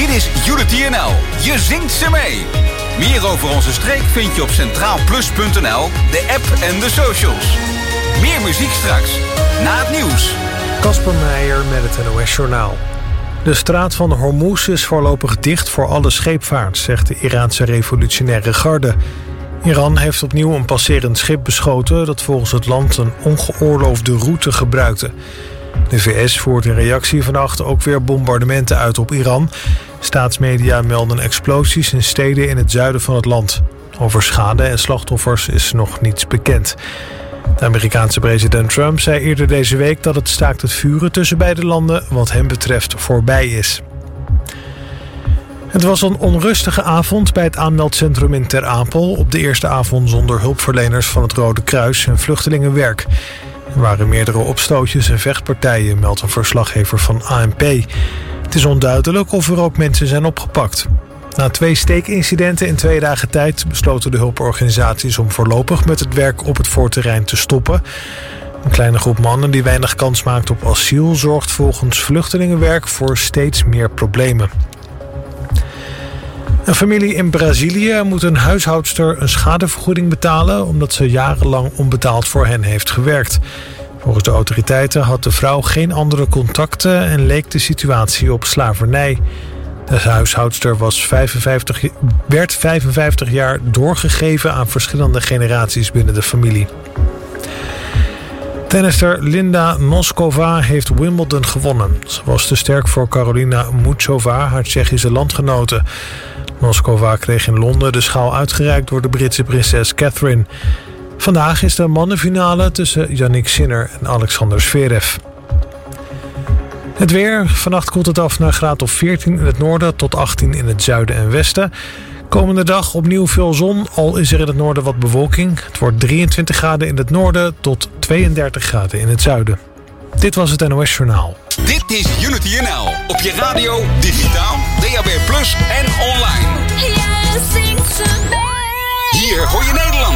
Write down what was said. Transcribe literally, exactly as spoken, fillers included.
Dit is Unity N L. Je zingt ze mee. Meer over onze streek vind je op centraal plus punt n l, de app en de socials. Meer muziek straks, na het nieuws. Kasper Meijer met het N O S-journaal. De straat van Hormuz is voorlopig dicht voor alle scheepvaart, zegt de Iraanse revolutionaire garde. Iran heeft opnieuw een passerend schip beschoten dat volgens het land een ongeoorloofde route gebruikte. De V S voert in reactie vannacht ook weer bombardementen uit op Iran. Staatsmedia melden explosies in steden in het zuiden van het land. Over schade en slachtoffers is nog niets bekend. De Amerikaanse president Trump zei eerder deze week dat het staakt het vuren tussen beide landen wat hem betreft voorbij is. Het was een onrustige avond bij het aanmeldcentrum in Ter Apel op de eerste avond zonder hulpverleners van het Rode Kruis en Vluchtelingenwerk. Er waren meerdere opstootjes en vechtpartijen, meldt een verslaggever van A N P. Het is onduidelijk of er ook mensen zijn opgepakt. Na twee steekincidenten in twee dagen tijd besloten de hulporganisaties om voorlopig met het werk op het voorterrein te stoppen. Een kleine groep mannen die weinig kans maakt op asiel zorgt volgens Vluchtelingenwerk voor steeds meer problemen. Een familie in Brazilië moet een huishoudster een schadevergoeding betalen omdat ze jarenlang onbetaald voor hen heeft gewerkt. Volgens de autoriteiten had de vrouw geen andere contacten en leek de situatie op slavernij. De huishoudster was vijfenvijftig, werd vijfenvijftig jaar doorgegeven aan verschillende generaties binnen de familie. Tennister Linda Noskova heeft Wimbledon gewonnen. Ze was te sterk voor Karolina Muchova, haar Tsjechische landgenote. Noskova kreeg in Londen de schaal uitgereikt door de Britse prinses Catherine. Vandaag is de mannenfinale tussen Yannick Sinner en Alexander Zverev. Het weer. Vannacht koelt het af naar een graad of veertien in het noorden tot achttien in het zuiden en westen. Komende dag opnieuw veel zon, al is er in het noorden wat bewolking. Het wordt drieëntwintig graden in het noorden tot tweeëndertig graden in het zuiden. Dit was het N O S-journaal. Dit is Unity N L. Op je radio, digitaal, D A B plus, en online. Hier hoor je Nederland.